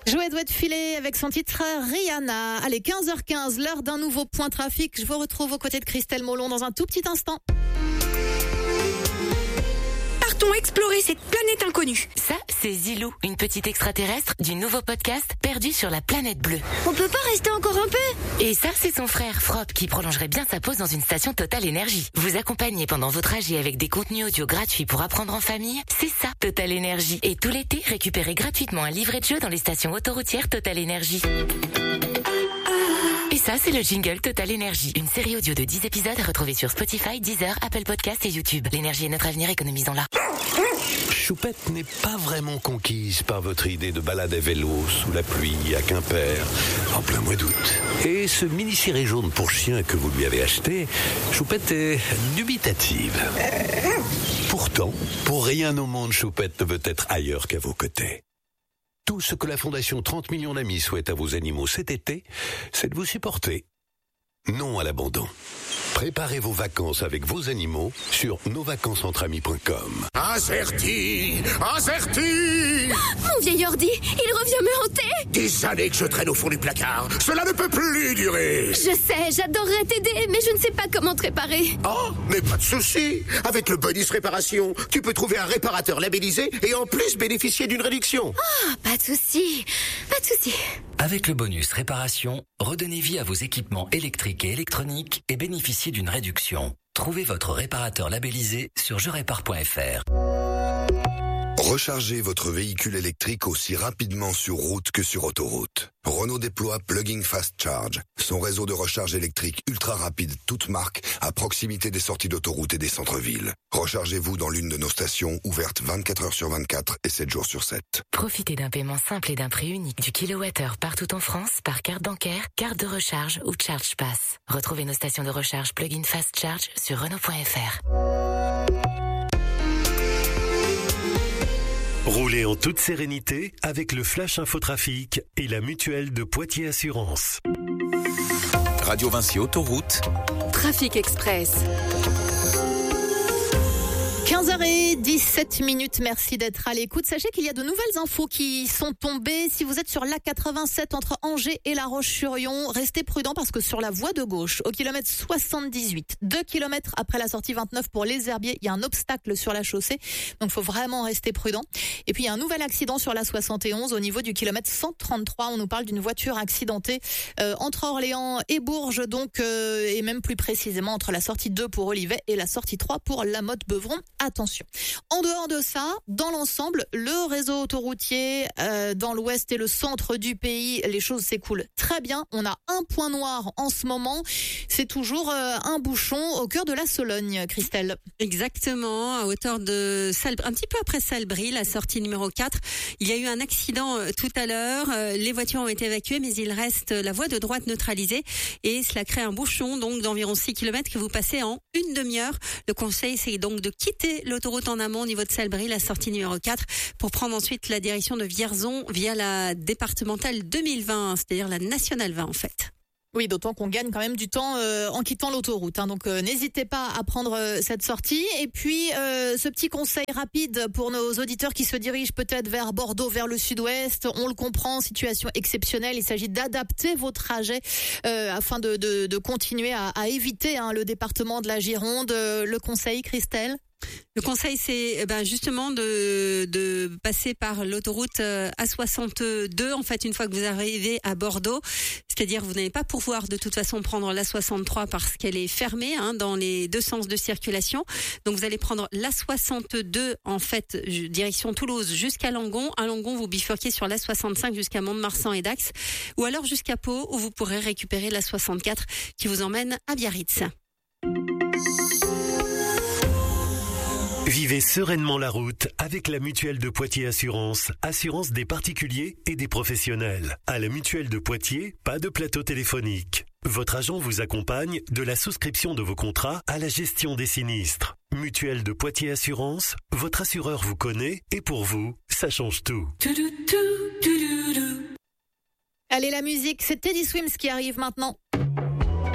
Joël doit filer avec son titre Rihanna. Allez, 15h15, l'heure d'un nouveau point trafic. Je vous retrouve aux côtés de Christelle Molon dans un tout petit instant. Partons explorer cette planète inconnue. Ça, c'est Zilou, une petite extraterrestre du nouveau podcast Perdu sur la planète bleue. On peut pas rester encore un peu? Et ça, c'est son frère Frop qui prolongerait bien sa pause dans une station Total Énergie. Vous accompagnez pendant vos trajets avec des contenus audio gratuits pour apprendre en famille, c'est ça, Total Énergie. Et tout l'été, récupérez gratuitement un livret de jeu dans les stations autoroutières Total Énergie. Et ça, c'est le jingle Total Énergie, une série audio de 10 épisodes à retrouver sur Spotify, Deezer, Apple Podcasts et YouTube. L'énergie est notre avenir, économisons-la. Choupette n'est pas vraiment conquise par votre idée de balade à vélo sous la pluie à Quimper en plein mois d'août. Et ce mini-ciré jaune pour chien que vous lui avez acheté, Choupette est dubitative. Pourtant, pour rien au monde, Choupette ne veut être ailleurs qu'à vos côtés. Tout ce que la Fondation 30 millions d'amis souhaite à vos animaux cet été, c'est de vous supporter. Non à l'abandon. Préparez vos vacances avec vos animaux sur nosvacancesentre-amis.com. Incerti. Mon vieil ordi, il revient me hanter. Des années que je traîne au fond du placard. Cela ne peut plus durer. Je sais, j'adorerais t'aider, mais je ne sais pas comment te réparer. Oh, mais pas de souci. Avec le bonus réparation, tu peux trouver un réparateur labellisé et en plus bénéficier d'une réduction. Ah, pas de souci. Avec le bonus réparation, redonnez vie à vos équipements électriques et électroniques et bénéficiez d'une réduction. Trouvez votre réparateur labellisé sur jerépare.fr. Rechargez votre véhicule électrique aussi rapidement sur route que sur autoroute. Renault déploie Plug-in Fast Charge, son réseau de recharge électrique ultra rapide toute marque à proximité des sorties d'autoroute et des centres-villes. Rechargez-vous dans l'une de nos stations ouvertes 24 heures sur 24 et 7 jours sur 7. Profitez d'un paiement simple et d'un prix unique du kilowattheure partout en France par carte bancaire, carte de recharge ou ChargePass. Retrouvez nos stations de recharge Plug-in Fast Charge sur Renault.fr. Roulez en toute sérénité avec le Flash Infotrafic et la mutuelle de Poitiers Assurance. Radio Vinci Autoroute. Trafic Express. 15h17, merci d'être à l'écoute. Sachez qu'il y a de nouvelles infos qui sont tombées. Si vous êtes sur l'A87 entre Angers et La Roche-sur-Yon, restez prudents parce que sur la voie de gauche, au kilomètre 78, 2 kilomètres après la sortie 29 pour les Herbiers, il y a un obstacle sur la chaussée. Donc, il faut vraiment rester prudent. Et puis, il y a un nouvel accident sur la 71 au niveau du kilomètre 133. On nous parle d'une voiture accidentée entre Orléans et Bourges, donc, et même plus précisément entre la sortie 2 pour Olivet et la sortie 3 pour La Motte-Beuvron. Attention. En dehors de ça, dans l'ensemble, le réseau autoroutier dans l'ouest et le centre du pays, les choses s'écoulent très bien. On a un point noir en ce moment. C'est toujours un bouchon au cœur de la Sologne, Christelle. Exactement, à hauteur de un petit peu après Salbris, la sortie numéro 4. Il y a eu un accident tout à l'heure. Les voitures ont été évacuées, mais il reste la voie de droite neutralisée et cela crée un bouchon donc d'environ 6 km que vous passez en une demi-heure. Le conseil, c'est donc de quitter l'autoroute en amont au niveau de Salbris, la sortie numéro 4, pour prendre ensuite la direction de Vierzon via la départementale 2020, c'est-à-dire la nationale 20 en fait. Oui, d'autant qu'on gagne quand même du temps en quittant l'autoroute. Donc n'hésitez pas à prendre cette sortie. Et puis ce petit conseil rapide pour nos auditeurs qui se dirigent peut-être vers Bordeaux, vers le sud-ouest. On le comprend, situation exceptionnelle. Il s'agit d'adapter vos trajets afin de continuer à éviter le département de la Gironde. Le conseil, Christelle ? Le conseil, c'est justement de passer par l'autoroute A62 en fait une fois que vous arrivez à Bordeaux. C'est-à-dire vous n'allez pas pouvoir de toute façon prendre l'A63 parce qu'elle est fermée dans les deux sens de circulation. Donc vous allez prendre l'A62 en fait direction Toulouse jusqu'à Langon. À Langon, vous bifurquez sur l'A65 jusqu'à Mont-de-Marsan et Dax, ou alors jusqu'à Pau où vous pourrez récupérer l'A64 qui vous emmène à Biarritz. Vivez sereinement la route avec la mutuelle de Poitiers Assurance, assurance des particuliers et des professionnels. À la mutuelle de Poitiers, pas de plateau téléphonique. Votre agent vous accompagne de la souscription de vos contrats à la gestion des sinistres. Mutuelle de Poitiers Assurance, votre assureur vous connaît et pour vous, ça change tout. Allez, la musique, c'est Teddy Swims qui arrive maintenant.